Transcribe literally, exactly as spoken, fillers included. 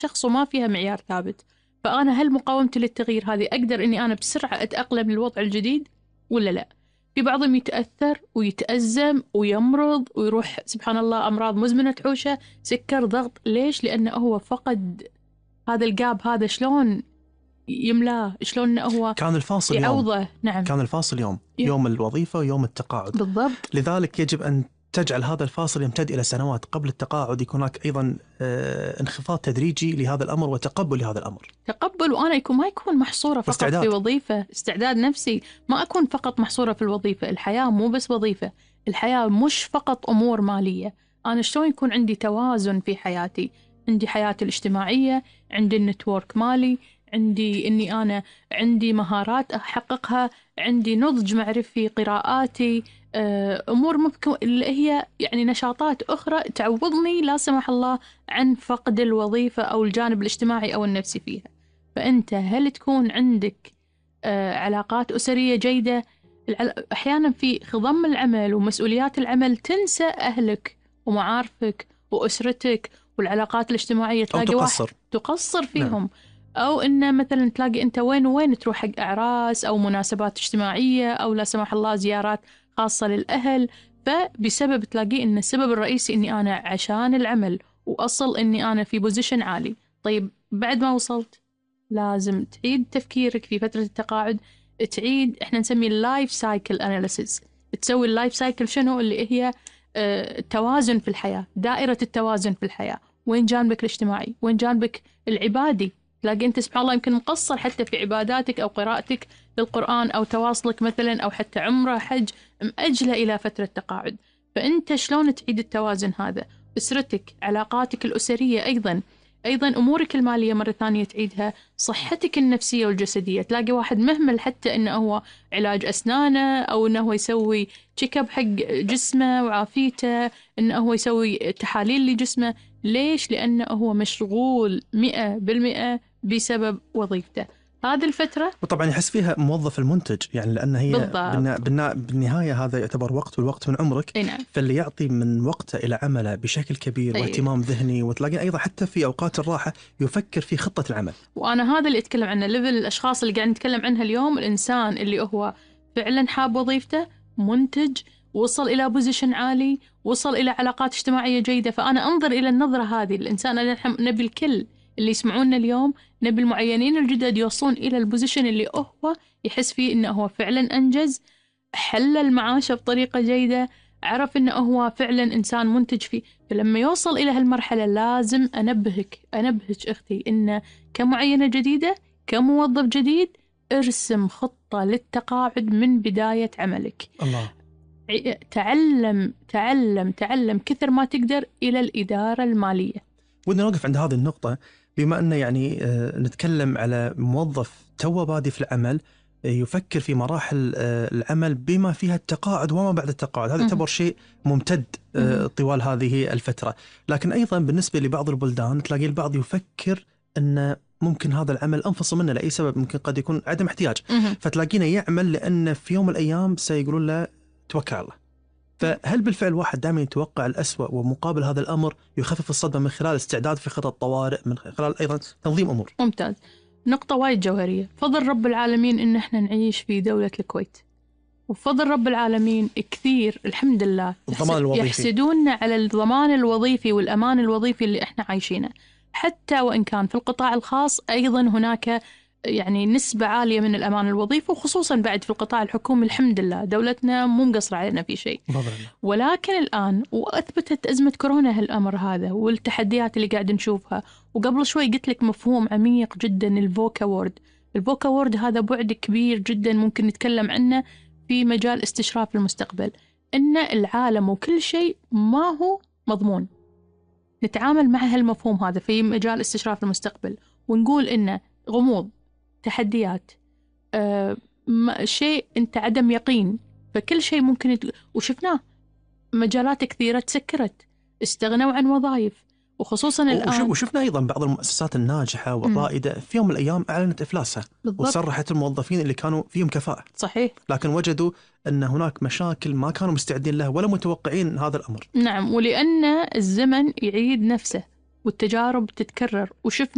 شخص وما فيها معيار ثابت. فأنا هل مقاومتي للتغيير هذه أقدر إني أنا بسرعة أتأقلم للوضع الجديد ولا لا؟ في بعضهم يتأثر ويتأزم ويمرض ويروح سبحان الله أمراض مزمنة تحوشه، سكر، ضغط. ليش؟ لأنه هو فقد هذا الجاب، هذا شلون يملاه، شلون هو كان الفاصل يعوضه. يوم. نعم، كان الفاصل يوم يوم. يوم الوظيفة ويوم التقاعد بالضبط. لذلك يجب أن تجعل هذا الفاصل يمتد إلى سنوات قبل التقاعد، يكون هناك أيضا انخفاض تدريجي لهذا الأمر وتقبل لهذا الأمر. تقبل، وأنا يكون ما يكون محصورة فقط واستعداد. في وظيفة، استعداد نفسي، ما أكون فقط محصورة في الوظيفة. الحياة مو بس وظيفة، الحياة مش فقط أمور مالية. أنا شلون يكون عندي توازن في حياتي؟ عندي حياتي الاجتماعية، عندي النتورك مالي، عندي إني أنا عندي مهارات أحققها، عندي نضج معرفي، قراءاتي، أمور ممكن اللي هي يعني نشاطات أخرى تعوضني لا سمح الله عن فقد الوظيفة أو الجانب الاجتماعي أو النفسي فيها. فأنت هل تكون عندك علاقات أسرية جيدة؟ أحيانا في خضم العمل ومسؤوليات العمل تنسى أهلك ومعارفك وأسرتك والعلاقات الاجتماعية، تلاقي أو تقصر. واحد تقصر فيهم. نعم. أو إنه مثلا تلاقي أنت وين وين تروح حق أعراس أو مناسبات اجتماعية أو لا سمح الله زيارات خاصة للأهل، فبسبب تلاقي إن السبب الرئيسي إني أنا عشان العمل وأصل إني أنا في بوزيشن عالي. طيب بعد ما وصلت لازم تعيد تفكيرك في فترة التقاعد، تعيد إحنا نسميه اللايف سايكل أناليسيس. تسوي اللايف سايكل شنو؟ اللي هي التوازن في الحياة، دائرة التوازن في الحياة. وين جانبك الاجتماعي؟ وين جانبك العبادي؟ تلاقي أنت سبحان الله يمكن مقصر حتى في عباداتك أو قراءتك للقرآن أو تواصلك مثلا، أو حتى عمره حج مأجلة إلى فترة تقاعد. فأنت شلون تعيد التوازن هذا؟ أسرتك، علاقاتك الأسرية، أيضا أيضا أمورك المالية مرة ثانية تعيدها، صحتك النفسية والجسدية. تلاقي واحد مهمل حتى إنه هو علاج أسنانه أو إنه هو يسوي تشيك اب حق جسمه وعافيته، إنه هو يسوي تحاليل لجسمه. ليش؟ لأنه هو مشغول مئة بالمئة بسبب وظيفته هذه الفترة. وطبعا يحس فيها موظف المنتج، يعني لأن هي بالنا بالنا بالنهاية هذا يعتبر وقت، والوقت من عمرك. نعم. فاللي يعطي من وقته إلى عمله بشكل كبير أيه. واهتمام ذهني، وتلاقي أيضا حتى في أوقات الراحة يفكر في خطة العمل. وأنا هذا اللي أتكلم عنه، ليفل الأشخاص اللي قاعد نتكلم عنها اليوم. الإنسان اللي هو فعلا حاب وظيفته، منتج، وصل إلى بوزيشن عالي، وصل إلى علاقات اجتماعية جيدة. فأنا أنظر إلى النظرة هذه. الإنسان اللي نحن نبي الكل اللي يسمعونا اليوم، نبي المعينين الجدد يوصلون إلى البوزيشن اللي هو يحس فيه إنه هو فعلا أنجز، حلل معاشه بطريقة جيدة، عرف إنه هو فعلا إنسان منتج فيه. فلما يوصل إلى هالمرحلة لازم أنبهك أنبهك أختي إن كمعينة جديدة، كموظف جديد، ارسم خطة للتقاعد من بداية عملك. الله. تعلم تعلم تعلم كثر ما تقدر إلى الإدارة المالية. ودنا نوقف عند هذه النقطة، بما أن يعني نتكلم على موظف تو بادي في العمل يفكر في مراحل العمل بما فيها التقاعد وما بعد التقاعد. هذا يعتبر شيء ممتد طوال هذه الفترة. لكن أيضا بالنسبة لبعض البلدان تلاقي البعض يفكر أن ممكن هذا العمل أنفصل منه لأي سبب، ممكن قد يكون عدم احتياج، فتلاقينا يعمل لأن في يوم من الأيام سيقولون له توكل على الله. فهل بالفعل واحد دائما يتوقع الأسوأ ومقابل هذا الأمر يخفف الصدمة من خلال استعداد في خطط طوارئ، من خلال أيضا تنظيم أمور؟ ممتاز، نقطة وايد جوهرية. فضل رب العالمين إن احنا نعيش في دولة الكويت، وفضل رب العالمين كثير الحمد لله الضمان الوظيفي. يحسدوننا على الضمان الوظيفي والأمان الوظيفي اللي احنا عايشينه. حتى وإن كان في القطاع الخاص أيضا هناك يعني نسبة عالية من الأمان الوظيفي، وخصوصا بعد في القطاع الحكومي الحمد لله دولتنا مو مقصرة علينا في شيء. ولكن الآن، وأثبتت أزمة كورونا هالأمر هذا والتحديات اللي قاعد نشوفها. وقبل شوي قلت لك مفهوم عميق جدا، الفوكا وورد. الفوكا وورد هذا بعد كبير جدا ممكن نتكلم عنه في مجال استشراف المستقبل. إن العالم وكل شيء ما هو مضمون، نتعامل مع هالمفهوم هذا في مجال استشراف المستقبل ونقول إنه غموض، تحديات، أه شيء أنت عدم يقين. فكل شيء ممكن يتل... وشفناه مجالات كثيرة تسكرت، استغنوا عن وظائف، وخصوصا الآن. وشفنا أيضا بعض المؤسسات الناجحة والرائدة في يوم من الأيام أعلنت إفلاسها. بالضبط. وصرحت الموظفين اللي كانوا فيهم كفاءة. صحيح. لكن وجدوا أن هناك مشاكل ما كانوا مستعدين لها ولا متوقعين هذا الأمر. نعم، ولأن الزمن يعيد نفسه والتجارب تتكرر. وشفنا